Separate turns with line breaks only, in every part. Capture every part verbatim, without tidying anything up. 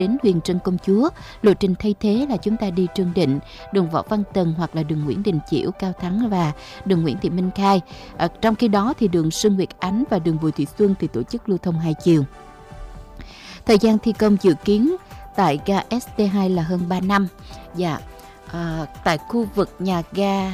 đến Huyền Trân Công Chúa. Lộ trình thay thế là chúng ta đi Trương Định, đường Võ Văn Tần hoặc là đường Nguyễn Đình Chiểu, Cao Thắng và đường Nguyễn Thị Minh Khai. À, trong khi đó thì đường Xuân Nguyệt Ánh và đường Bùi Thị Xuân thì tổ chức lưu thông hai chiều. Thời gian thi công dự kiến tại ga ét tê hai là hơn ba năm. Dạ, à, tại khu vực nhà ga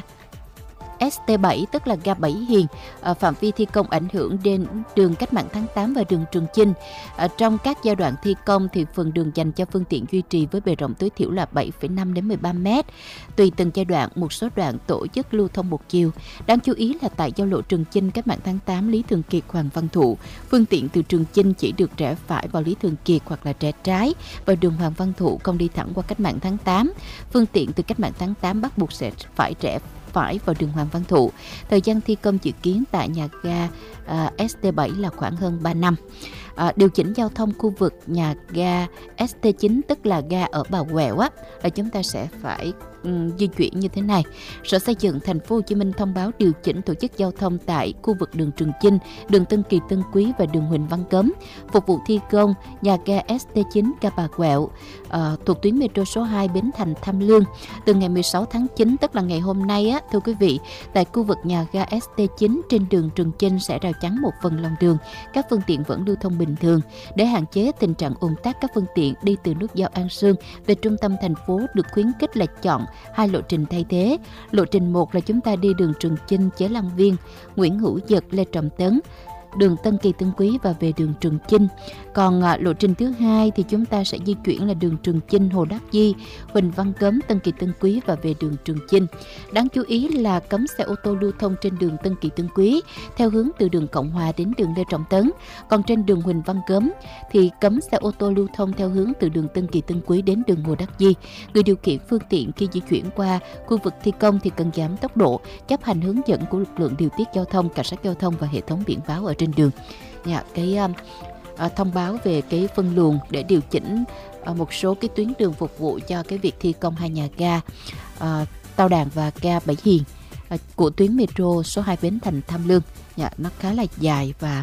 ét tê bảy tức là ga Bảy Hiền, à, phạm vi thi công ảnh hưởng đến đường Cách mạng tháng tám và đường Trường Chinh. À, trong các giai đoạn thi công thì phần đường dành cho phương tiện duy trì với bề rộng tối thiểu là bảy phẩy năm đến mười ba mét. Tùy từng giai đoạn, một số đoạn tổ chức lưu thông một chiều. Đáng chú ý là tại giao lộ Trường Chinh, Cách mạng tháng tám, Lý Thường Kiệt, Hoàng Văn Thụ, phương tiện từ Trường Chinh chỉ được rẽ phải vào Lý Thường Kiệt hoặc là rẽ trái vào đường Hoàng Văn Thụ, không đi thẳng qua Cách mạng tháng tám. Phương tiện từ Cách mạng tháng tám bắt buộc sẽ phải rẽ phải vào đường Hoàng Văn Thụ. Thời gian thi công dự kiến tại nhà ga uh, ét tê bảy là khoảng hơn ba năm. Uh, điều chỉnh giao thông khu vực nhà ga ét tê chín tức là ga ở Bà Quẹo á, là chúng ta sẽ phải um, di chuyển như thế này. Sở Xây dựng Thành phố Hồ Chí Minh thông báo điều chỉnh tổ chức giao thông tại khu vực đường Trường Chinh, đường Tân Kỳ Tân Quý và đường Huỳnh Văn Cấm phục vụ thi công nhà ga ét tê chín ga Bà Quẹo uh, thuộc tuyến metro số hai Bến Thành Tham Lương từ ngày mười sáu tháng chín tức là ngày hôm nay á. Thưa quý vị, tại khu vực nhà ga ét tê chín trên đường Trường Chinh sẽ rào chắn một phần lòng đường, các phương tiện vẫn lưu thông bình thường. Để hạn chế tình trạng ùn tắc, các phương tiện đi từ nút giao An Sương về trung tâm thành phố được khuyến khích là chọn hai lộ trình thay thế. Lộ trình một là chúng ta đi đường Trường Chinh, Chế Lan Viên, Nguyễn Hữu Dật, Lê Trọng Tấn, đường Tân Kỳ Tân Quý và về đường Trường Chinh. Còn à, lộ trình thứ hai thì chúng ta sẽ di chuyển là đường Trường Chinh, Hồ Đắc Di, Huỳnh Văn Cấm, Tân Kỳ Tân Quý và về đường Trường Chinh. Đáng chú ý là cấm xe ô tô lưu thông trên đường Tân Kỳ Tân Quý theo hướng từ đường Cộng Hòa đến đường Lê Trọng Tấn. Còn trên đường Huỳnh Văn Cấm thì cấm xe ô tô lưu thông theo hướng từ đường Tân Kỳ Tân Quý đến đường Hồ Đắc Di. Người điều khiển phương tiện khi di chuyển qua khu vực thi công thì cần giảm tốc độ, chấp hành hướng dẫn của lực lượng điều tiết giao thông, cảnh sát giao thông và hệ thống biển báo ở trên đường. Dạ, cái uh, uh, thông báo về cái phân luồng để điều chỉnh uh, một số cái tuyến đường phục vụ cho cái việc thi công hai nhà ga uh, Tao Đàn và ga Bảy Hiền uh, của tuyến metro số hai Bến Thành Tham Lương. Dạ, nó khá là dài và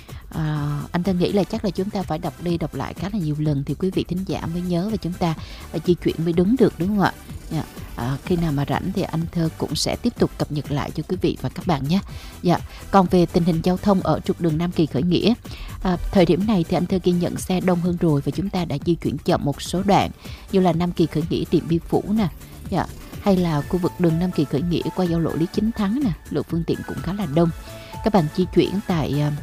À, anh Thơ nghĩ là chắc là chúng ta phải đọc đi đọc lại khá là nhiều lần thì quý vị thính giả mới nhớ và chúng ta à, di chuyển mới đúng được, đúng không ạ? Dạ. À, khi nào mà rảnh thì anh Thơ cũng sẽ tiếp tục cập nhật lại cho quý vị và các bạn nhé. Dạ. Còn về tình hình giao thông ở trục đường Nam Kỳ Khởi Nghĩa, à, thời điểm này thì anh Thơ ghi nhận xe đông hơn rồi và chúng ta đã di chuyển chậm một số đoạn như là Nam Kỳ Khởi Nghĩa, Điện Biên Phủ nè. Dạ. Hay là khu vực đường Nam Kỳ Khởi Nghĩa qua giao lộ Lý Chính Thắng nè, lượng phương tiện cũng khá là đông. Các bạn di chuyển tại uh,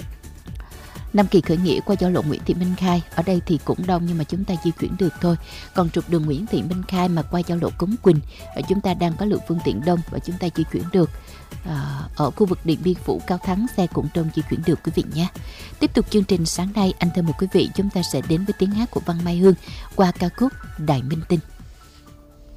Nam Kỳ Khởi Nghĩa qua giao lộ Nguyễn Thị Minh Khai, ở đây thì cũng đông nhưng mà chúng ta di chuyển được thôi. Còn trục đường Nguyễn Thị Minh Khai mà qua giao lộ Cống Quỳnh, chúng ta đang có lượng phương tiện đông và chúng ta di chuyển được. À, ở khu vực Điện Biên Phủ, Cao Thắng xe cũng đông, di chuyển được quý vị nhé. Tiếp tục chương trình sáng nay, anh thưa mời quý vị chúng ta sẽ đến với tiếng hát của Văn Mai Hương qua ca khúc Đại Minh Tinh.